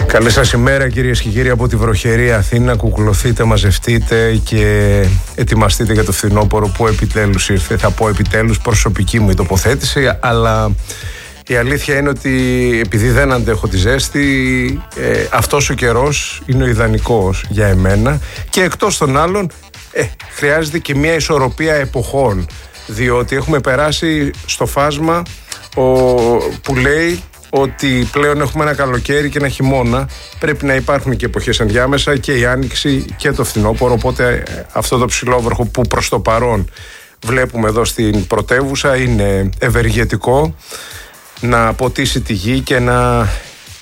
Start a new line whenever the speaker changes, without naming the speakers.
Καλή σας ημέρα κυρίες και κύριοι από τη βροχερή Αθήνα. Κουκλωθείτε, μαζευτείτε και ετοιμαστείτε για το φθινόπωρο που επιτέλους ήρθε. Θα πω επιτέλους, προσωπική μου η τοποθέτηση, αλλά η αλήθεια είναι ότι επειδή δεν αντέχω τη ζέστη, αυτός ο καιρός είναι ο ιδανικός για εμένα και εκτός των άλλων χρειάζεται και μια ισορροπία εποχών, διότι έχουμε περάσει στο φάσμα που λέει ότι πλέον έχουμε ένα καλοκαίρι και ένα χειμώνα. Πρέπει να υπάρχουν και εποχές ενδιάμεσα, και η άνοιξη και το φθινόπωρο. Οπότε αυτό το ψηλόβροχο που προς το παρόν βλέπουμε εδώ στην πρωτεύουσα είναι ευεργετικό να ποτίσει τη γη και να